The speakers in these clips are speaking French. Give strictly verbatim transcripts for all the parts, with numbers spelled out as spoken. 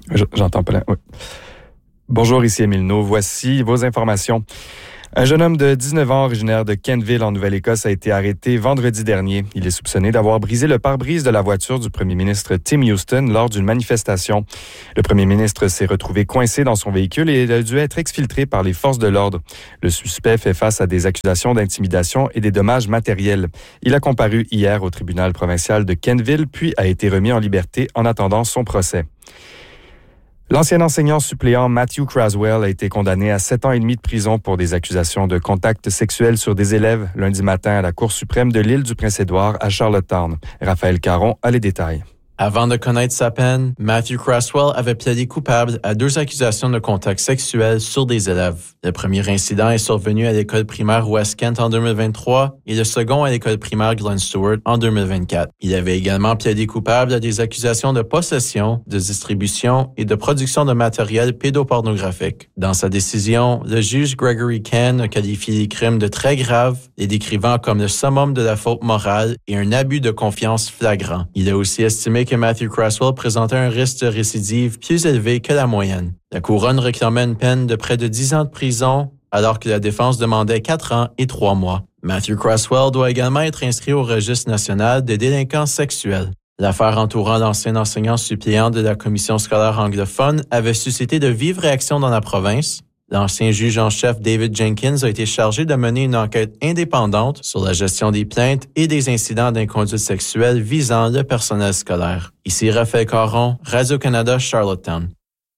J'entends plein, oui. Bonjour, ici Émile No. Voici vos informations. Un jeune homme de dix-neuf ans, originaire de Kentville, en Nouvelle-Écosse, a été arrêté vendredi dernier. Il est soupçonné d'avoir brisé le pare-brise de la voiture du premier ministre Tim Houston lors d'une manifestation. Le premier ministre s'est retrouvé coincé dans son véhicule et a dû être exfiltré par les forces de l'ordre. Le suspect fait face à des accusations d'intimidation et des dommages matériels. Il a comparu hier au tribunal provincial de Kentville, puis a été remis en liberté en attendant son procès. L'ancien enseignant suppléant Matthew Craswell a été condamné à sept ans et demi de prison pour des accusations de contact sexuel sur des élèves lundi matin à la Cour suprême de l'île du Prince-Édouard à Charlottetown. Raphaël Caron a les détails. Avant de connaître sa peine, Matthew Craswell avait plaidé coupable à deux accusations de contact sexuel sur des élèves. Le premier incident est survenu à l'école primaire West Kent en deux mille vingt-trois et le second à l'école primaire Glen Stewart en deux mille vingt-quatre. Il avait également plaidé coupable à des accusations de possession, de distribution et de production de matériel pédopornographique. Dans sa décision, le juge Gregory Ken a qualifié les crimes de très graves, les décrivant comme le summum de la faute morale et un abus de confiance flagrant. Il a aussi estimé que Matthew Craswell présentait un risque de récidive plus élevé que la moyenne. La couronne réclamait une peine de près de dix ans de prison, alors que la défense demandait quatre ans et trois mois. Matthew Craswell doit également être inscrit au registre national des délinquants sexuels. L'affaire entourant l'ancien enseignant suppléant de la commission scolaire anglophone avait suscité de vives réactions dans la province. L'ancien juge en chef David Jenkins a été chargé de mener une enquête indépendante sur la gestion des plaintes et des incidents d'inconduite sexuelle visant le personnel scolaire. Ici Raphaël Caron, Radio-Canada, Charlottetown.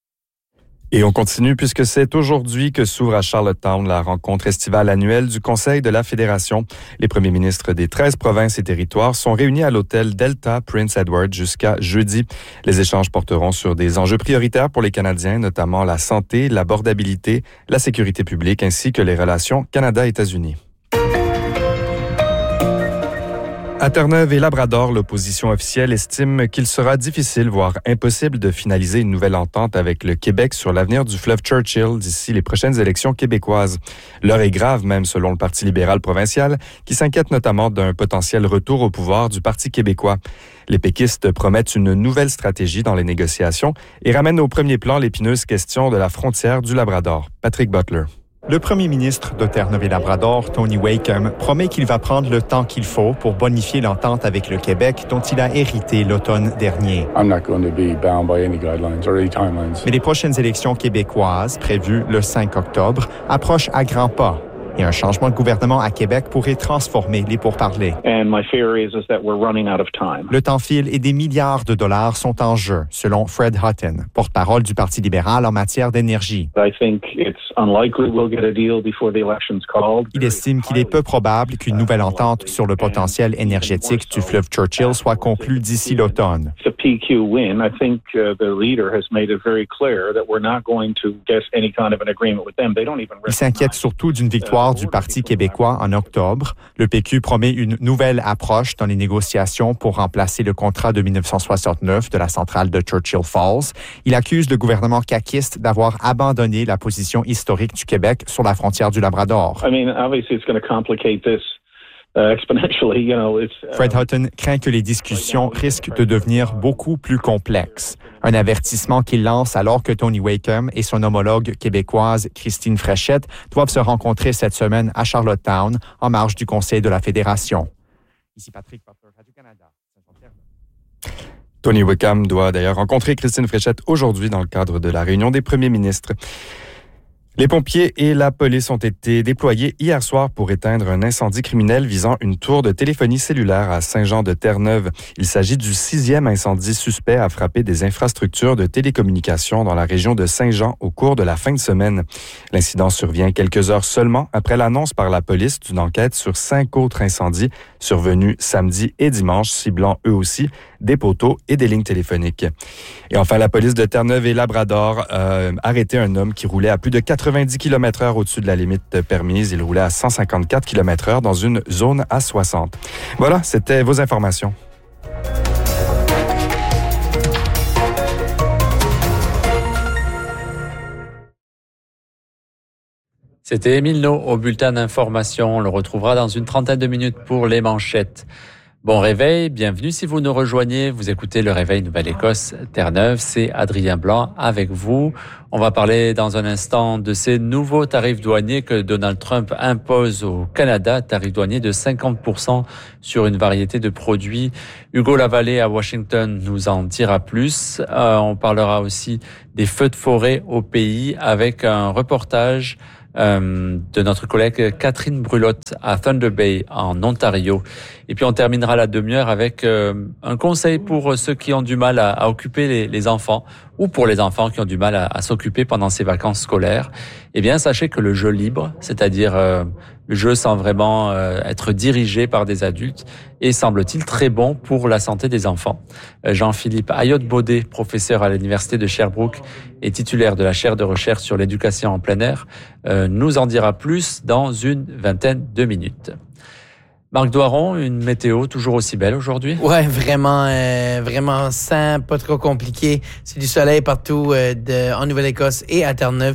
Et on continue puisque c'est aujourd'hui que s'ouvre à Charlottetown la rencontre estivale annuelle du Conseil de la Fédération. Les premiers ministres des treize provinces et territoires sont réunis à l'hôtel Delta Prince Edward jusqu'à jeudi. Les échanges porteront sur des enjeux prioritaires pour les Canadiens, notamment la santé, l'abordabilité, la sécurité publique ainsi que les relations Canada-États-Unis. À Terre-Neuve et Labrador, l'opposition officielle estime qu'il sera difficile, voire impossible, de finaliser une nouvelle entente avec le Québec sur l'avenir du fleuve Churchill d'ici les prochaines élections québécoises. L'heure est grave, même selon le Parti libéral provincial, qui s'inquiète notamment d'un potentiel retour au pouvoir du Parti québécois. Les péquistes promettent une nouvelle stratégie dans les négociations et ramènent au premier plan l'épineuse question de la frontière du Labrador. Patrick Butler. Le premier ministre de Terre-Neuve et Labrador, Tony Wakeham, promet qu'il va prendre le temps qu'il faut pour bonifier l'entente avec le Québec dont il a hérité l'automne dernier. Mais les prochaines élections québécoises, prévues le cinq octobre, approchent à grands pas. Et un changement de gouvernement à Québec pourrait transformer les pourparlers. Le temps file et des milliards de dollars sont en jeu, selon Fred Hutton, porte-parole du Parti libéral en matière d'énergie. Il estime qu'il est peu probable qu'une nouvelle entente sur le potentiel énergétique du fleuve Churchill soit conclue d'ici l'automne. Il s'inquiète surtout d'une victoire du Parti québécois en octobre. Le P Q promet une nouvelle approche dans les négociations pour remplacer le contrat de dix-neuf cent soixante-neuf de la centrale de Churchill Falls. Il accuse le gouvernement caquiste d'avoir abandonné la position historique du Québec sur la frontière du Labrador. I mean, obviously it's going to complicate this. Uh, exponentially, you know, it's, uh... Fred Hutton craint que les discussions risquent de devenir beaucoup plus complexes. Un avertissement qu'il lance alors que Tony Wakeham et son homologue québécoise Christine Fréchette doivent se rencontrer cette semaine à Charlottetown en marge du Conseil de la Fédération. Ici Patrick Butler, Radio-Canada. Tony Wakeham doit d'ailleurs rencontrer Christine Fréchette aujourd'hui dans le cadre de la réunion des premiers ministres. Les pompiers et la police ont été déployés hier soir pour éteindre un incendie criminel visant une tour de téléphonie cellulaire à Saint-Jean-de-Terre-Neuve. Il s'agit du sixième incendie suspect à frapper des infrastructures de télécommunications dans la région de Saint-Jean au cours de la fin de semaine. L'incident survient quelques heures seulement après l'annonce par la police d'une enquête sur cinq autres incendies survenus samedi et dimanche, ciblant eux aussi des poteaux et des lignes téléphoniques. Et enfin, la police de Terre-Neuve et Labrador a arrêté un homme qui roulait à plus de quatre-vingt-dix kilomètres heure au-dessus de la limite permise. Il roulait à cent cinquante-quatre kilomètres heure dans une zone à soixante. Voilà, c'était vos informations. C'était Émile No au bulletin d'information. On le retrouvera dans une trentaine de minutes pour les manchettes. Bon réveil, bienvenue si vous nous rejoignez. Vous écoutez le Réveil Nouvelle-Écosse, Terre-Neuve. C'est Adrien Blanc avec vous. On va parler dans un instant de ces nouveaux tarifs douaniers que Donald Trump impose au Canada, tarifs douaniers de cinquante pour cent sur une variété de produits. Hugo Lavallée à Washington nous en dira plus. Euh, on parlera aussi des feux de forêt au pays avec un reportage Euh, de notre collègue Catherine Brulotte à Thunder Bay en Ontario. Et puis on terminera la demi-heure avec euh, un conseil pour ceux qui ont du mal à, à occuper les, les enfants ou pour les enfants qui ont du mal à, à s'occuper pendant ces vacances scolaires. Eh bien, sachez que le jeu libre, c'est-à-dire euh, le jeu sans vraiment euh, être dirigé par des adultes, est, semble-t-il, très bon pour la santé des enfants. Euh, Jean-Philippe Ayotte-Baudet, professeur à l'Université de Sherbrooke et titulaire de la chaire de recherche sur l'éducation en plein air, euh, nous en dira plus dans une vingtaine de minutes. Marc Doiron, une météo toujours aussi belle aujourd'hui? Ouais, vraiment, euh, vraiment simple, pas trop compliqué. C'est du soleil partout euh, de, en Nouvelle-Écosse et à Terre-Neuve.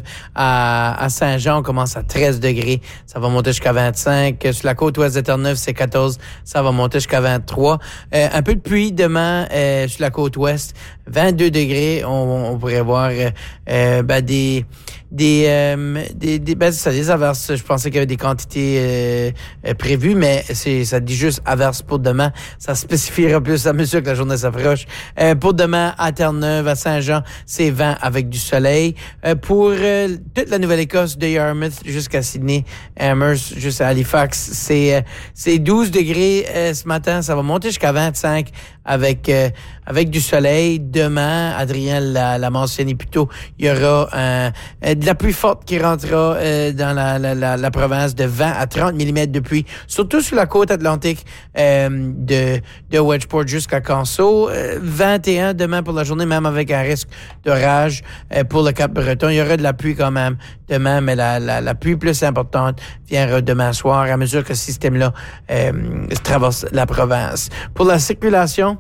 À, à Saint-Jean, on commence à treize degrés. Ça va monter jusqu'à vingt-cinq. Sur la côte ouest de Terre-Neuve, c'est quatorze. Ça va monter jusqu'à vingt-trois. Euh, un peu de pluie demain euh, sur la côte ouest. vingt-deux degrés. On, on pourrait voir euh, euh, ben des des euh, des, des ben, ça, des averses. Je pensais qu'il y avait des quantités euh, euh, prévues, mais c'est ça dit juste averse pour demain. Ça spécifiera plus à mesure que la journée s'approche. Euh, pour demain à Terre-Neuve, à Saint-Jean, c'est vingt avec du soleil. Euh, pour euh, toute la Nouvelle-Écosse, de Yarmouth jusqu'à Sydney, Amherst jusqu'à Halifax, c'est euh, c'est douze degrés euh, ce matin. Ça va monter jusqu'à vingt-cinq avec euh, avec du soleil. Demain, Adrien l'a, l'a mentionné plus tôt, il y aura un, euh, de la pluie forte qui rentrera euh, dans la, la, la, la province de vingt à trente millimètres de pluie, surtout sur la côte atlantique euh, de, de Wedgeport jusqu'à Canso. Euh, vingt et un demain pour la journée, même avec un risque d'orage euh, pour le Cap-Breton. Il y aura de la pluie quand même demain, mais la, la, la pluie plus importante viendra demain soir à mesure que ce système-là euh, traverse la province. Pour la circulation,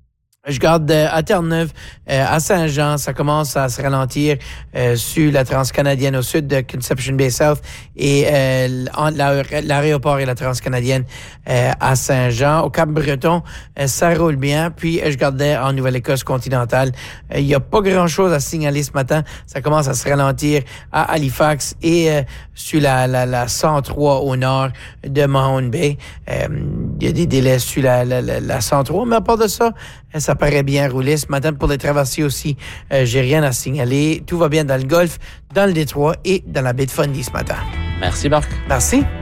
je garde euh, à Terre-Neuve, euh, à Saint-Jean, ça commence à se ralentir euh, sur la transcanadienne au sud de Conception Bay South et euh, entre l'aéroport et la transcanadienne euh, à Saint-Jean. Au Cap-Breton, euh, ça roule bien. Puis euh, je gardais en Nouvelle-Écosse continentale. Il euh, n'y a pas grand-chose à signaler ce matin. Ça commence à se ralentir à Halifax et euh, sur la, la, la cent trois au nord de Mahone Bay. Il euh, y a des délais sur la, la, la, la cent trois, mais à part de ça, ça paraît bien rouler. Ce matin, pour les traversiers aussi, euh, j'ai rien à signaler. Tout va bien dans le Golfe, dans le Détroit et dans la baie de Fundy ce matin. Merci, Marc. Merci.